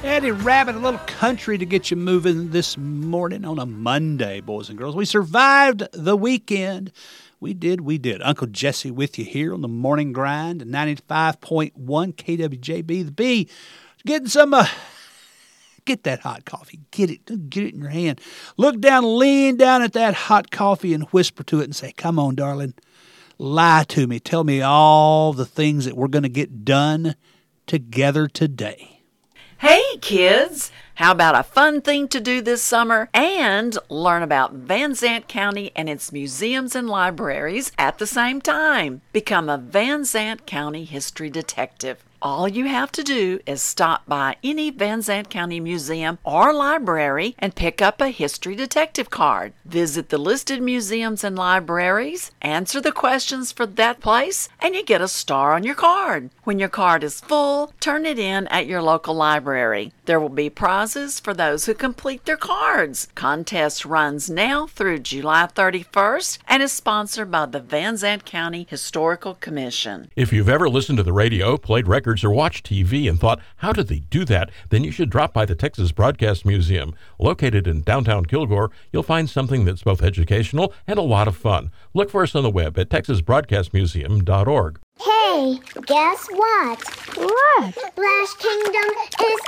Eddie Rabbit, a little country to get you moving this morning on a Monday, boys and girls. We survived the weekend. We did. Uncle Jesse with you here on the Morning Grind, 95.1 KWJB. The B, getting some, get that hot coffee. Get it in your hand. Look down, lean down at that hot coffee and whisper to it and say, come on, darling, lie to me. Tell me all the things that we're going to get done together today. Hey kids, how about a fun thing to do this summer and learn about Van Zandt County and its museums and libraries at the same time? Become a Van Zandt County history detective. All you have to do is stop by any Van Zandt County museum or library and pick up a history detective card. Visit the listed museums and libraries, answer the questions for that place, and you get a star on your card. When your card is full, turn it in at your local library. There will be prizes for those who complete their cards. Contest runs now through July 31st and is sponsored by the Van Zandt County Historical Commission. If you've ever listened to the radio, played records, or watched TV and thought, how did they do that? Then you should drop by the Texas Broadcast Museum. Located in downtown Kilgore, you'll find something that's both educational and a lot of fun. Look for us on the web at texasbroadcastmuseum.org. Hey, guess what? What? Splash Kingdom is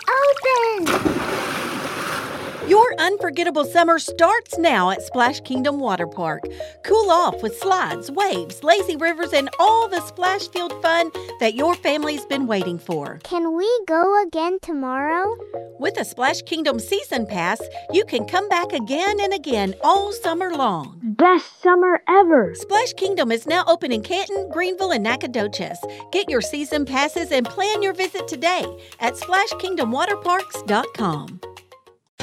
open! Your unforgettable summer starts now at Splash Kingdom Water Park. Cool off with slides, waves, lazy rivers, and all the splash-filled fun that your family's been waiting for. Can we go again tomorrow? With a Splash Kingdom Season Pass, you can come back again and again all summer long. Best summer ever! Splash Kingdom is now open in Canton, Greenville, and Nacogdoches. Get your season passes and plan your visit today at SplashKingdomWaterParks.com.